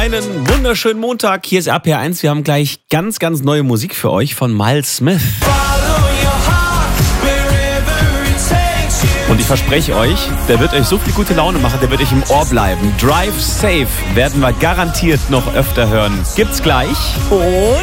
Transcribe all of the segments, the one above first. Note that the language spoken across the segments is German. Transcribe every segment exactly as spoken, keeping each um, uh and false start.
Einen wunderschönen Montag. Hier ist R P R eins. Wir haben gleich ganz, ganz neue Musik für euch von Miles Smith. Und ich verspreche euch, der wird euch so viel gute Laune machen, der wird euch im Ohr bleiben. Drive Safe werden wir garantiert noch öfter hören. Gibt's gleich. Und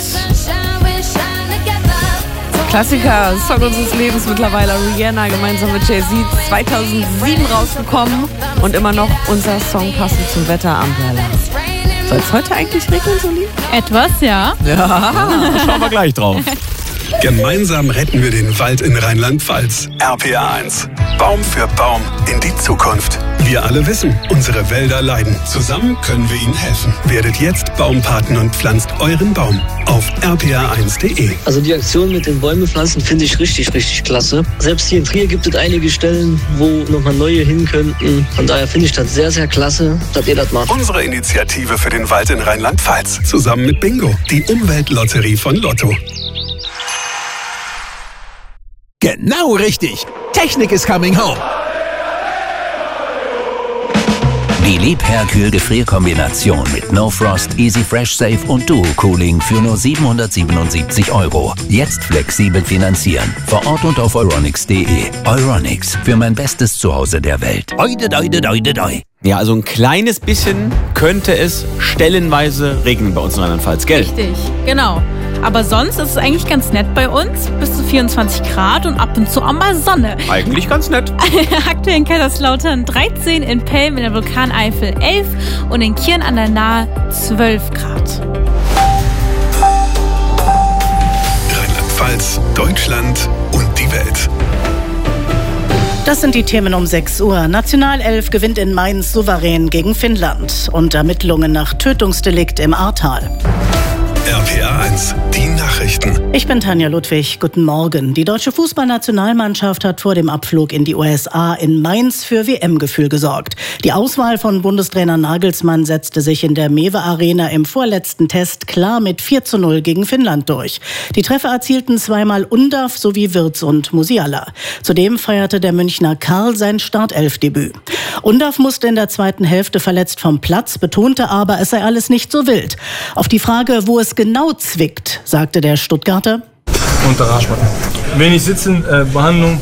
Klassiker, Song unseres Lebens mittlerweile, Rihanna gemeinsam mit Jay-Z, zweitausendsieben rausgekommen und immer noch unser Song passend zum Wetter, Umbrella. Soll es heute eigentlich regnen, so lieb? Etwas, ja. Ja, schauen wir gleich drauf. Gemeinsam retten wir den Wald in Rheinland-Pfalz. R P R eins. Baum für Baum in die Zukunft. Wir alle wissen, unsere Wälder leiden. Zusammen können wir ihnen helfen. Werdet jetzt Baumpaten und pflanzt euren Baum auf r p r eins punkt de. Also die Aktion mit den Bäume pflanzen finde ich richtig, richtig klasse. Selbst hier in Trier gibt es einige Stellen, wo nochmal neue hin könnten. Von daher finde ich das sehr, sehr klasse, dass ihr das macht. Unsere Initiative für den Wald in Rheinland-Pfalz. Zusammen mit Bingo, die Umweltlotterie von Lotto. Genau richtig. Technik is coming home. Die Liebherr-Kühl-Gefrierkombination mit No Frost, Easy Fresh Safe und Duo Cooling für nur siebenhundertsiebenundsiebzig Euro. Jetzt flexibel finanzieren. Vor Ort und auf euronics punkt de. Euronics, für mein bestes Zuhause der Welt. Oide, oide, oide, oide. Ja, also ein kleines bisschen könnte es stellenweise regnen bei uns in Rheinland-Pfalz, gell? Richtig, genau. Aber sonst ist es eigentlich ganz nett bei uns. Bis zu vierundzwanzig Grad und ab und zu auch mal Sonne. Eigentlich ganz nett. Aktuell in Kaiserslautern dreizehn, in Pelm in der Vulkaneifel elf und in Kirn an der Nahe zwölf Grad. Rheinland-Pfalz, Deutschland und die Welt. Das sind die Themen um sechs Uhr. Nationalelf gewinnt in Mainz souverän gegen Finnland. Und Ermittlungen nach Tötungsdelikt im Ahrtal. R P R eins, die Nachrichten. Ich bin Tanja Ludwig. Guten Morgen. Die deutsche Fußballnationalmannschaft hat vor dem Abflug in die U S A in Mainz für W M-Gefühl gesorgt. Die Auswahl von Bundestrainer Nagelsmann setzte sich in der Mewe Arena im vorletzten Test klar mit vier zu null gegen Finnland durch. Die Treffer erzielten zweimal Undav sowie Wirtz und Musiala. Zudem feierte der Münchner Karl sein Startelfdebüt. Undav musste in der zweiten Hälfte verletzt vom Platz, betonte aber, es sei alles nicht so wild. Auf die Frage, wo es genau zwickt, sagte der Stuttgarter: Unter Arschbacken. Wenig sitzen, äh, Behandlung.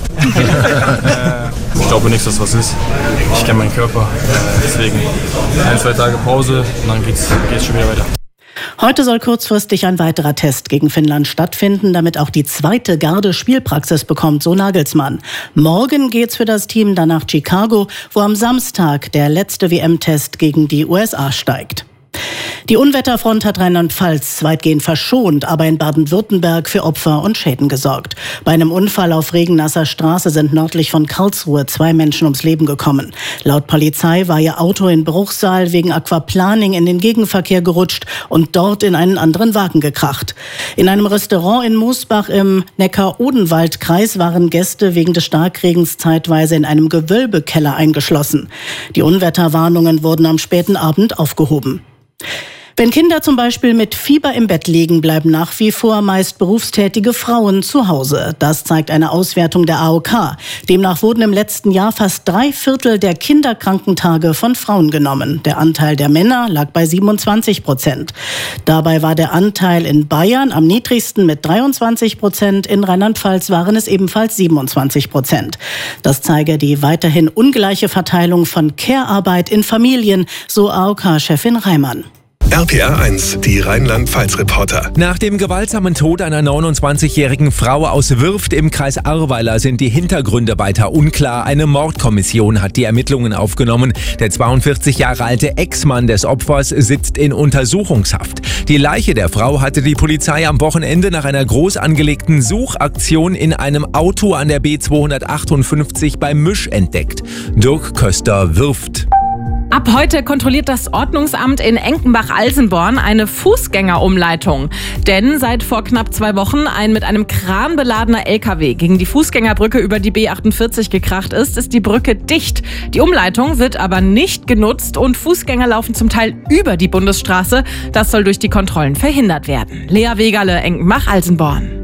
äh, ich glaube nicht, dass was ist. Ich kenne meinen Körper. Äh, deswegen ein, zwei Tage Pause und dann geht's, geht's schon wieder weiter. Heute soll kurzfristig ein weiterer Test gegen Finnland stattfinden, damit auch die zweite Garde Spielpraxis bekommt, so Nagelsmann. Morgen geht's für das Team dann nach Chicago, wo am Samstag der letzte W M-Test gegen die U S A steigt. Die Unwetterfront hat Rheinland-Pfalz weitgehend verschont, aber in Baden-Württemberg für Opfer und Schäden gesorgt. Bei einem Unfall auf regennasser Straße sind nördlich von Karlsruhe zwei Menschen ums Leben gekommen. Laut Polizei war ihr Auto in Bruchsal wegen Aquaplaning in den Gegenverkehr gerutscht und dort in einen anderen Wagen gekracht. In einem Restaurant in Moosbach im Neckar-Odenwald-Kreis waren Gäste wegen des Starkregens zeitweise in einem Gewölbekeller eingeschlossen. Die Unwetterwarnungen wurden am späten Abend aufgehoben. Wenn Kinder zum Beispiel mit Fieber im Bett liegen, bleiben nach wie vor meist berufstätige Frauen zu Hause. Das zeigt eine Auswertung der A O K. Demnach wurden im letzten Jahr fast drei Viertel der Kinderkrankentage von Frauen genommen. Der Anteil der Männer lag bei siebenundzwanzig Prozent. Dabei war der Anteil in Bayern am niedrigsten mit dreiundzwanzig Prozent. In Rheinland-Pfalz waren es ebenfalls siebenundzwanzig Prozent. Das zeige die weiterhin ungleiche Verteilung von Care-Arbeit in Familien, so A O K-Chefin Reimann. R P R eins, die Rheinland-Pfalz-Reporter. Nach dem gewaltsamen Tod einer neunundzwanzigjährigen Frau aus Wirft im Kreis Ahrweiler sind die Hintergründe weiter unklar. Eine Mordkommission hat die Ermittlungen aufgenommen. Der zweiundvierzig Jahre alte Ex-Mann des Opfers sitzt in Untersuchungshaft. Die Leiche der Frau hatte die Polizei am Wochenende nach einer groß angelegten Suchaktion in einem Auto an der B zweihundertachtundfünfzig bei Misch entdeckt. Dirk Köster, Wirft. Ab heute kontrolliert das Ordnungsamt in Enkenbach-Alsenborn eine Fußgängerumleitung. Denn seit vor knapp zwei Wochen ein mit einem Kran beladener L K W gegen die Fußgängerbrücke über die B achtundvierzig gekracht ist, ist die Brücke dicht. Die Umleitung wird aber nicht genutzt und Fußgänger laufen zum Teil über die Bundesstraße. Das soll durch die Kontrollen verhindert werden. Lea Wegerle, Enkenbach-Alsenborn.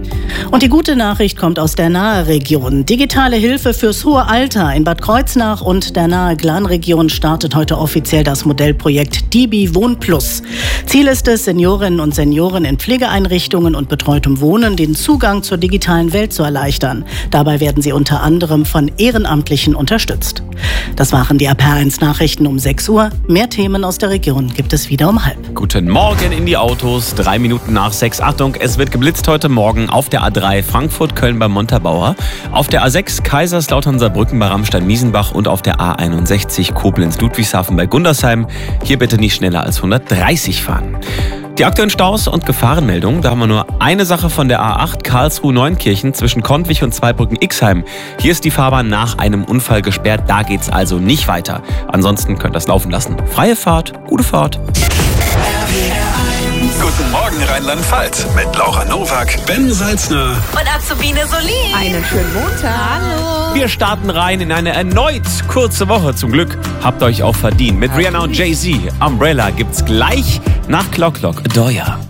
Und die gute Nachricht kommt aus der Nahe-Region. Digitale Hilfe fürs hohe Alter. In Bad Kreuznach und der Nahe-Glan-Region startet heute offiziell das Modellprojekt DiBi Wohnplus. Ziel ist es, Seniorinnen und Senioren in Pflegeeinrichtungen und betreutem Wohnen den Zugang zur digitalen Welt zu erleichtern. Dabei werden sie unter anderem von Ehrenamtlichen unterstützt. Das waren die R P R eins Nachrichten um sechs Uhr. Mehr Themen aus der Region gibt es wieder um halb. Guten Morgen in die Autos, drei Minuten nach sechs. Achtung, es wird geblitzt heute Morgen auf der A drei Frankfurt-Köln bei Montabaur, auf der A sechs Kaiserslautern-Saarbrücken bei Ramstein-Miesenbach und auf der A einundsechzig Koblenz-Ludwigshafen bei Gundersheim. Hier bitte nicht schneller als hundertdreißig fahren. Die aktuellen Staus und Gefahrenmeldungen, da haben wir nur eine Sache von der A acht Karlsruhe-Neunkirchen zwischen Kontwich und Zweibrücken-Ixheim. Hier ist die Fahrbahn nach einem Unfall gesperrt, da geht's also nicht weiter. Ansonsten könnt ihr das laufen lassen. Freie Fahrt, gute Fahrt. Guten Morgen Rheinland-Pfalz mit Laura Nowak, Ben Salzner Und Azubine Solin. Einen schönen Montag. Hallo. Wir starten rein in eine erneut kurze Woche. Zum Glück habt ihr euch auch verdient. Mit Rihanna und Jay-Z. Umbrella gibt's gleich nach Clock Clock Adoya.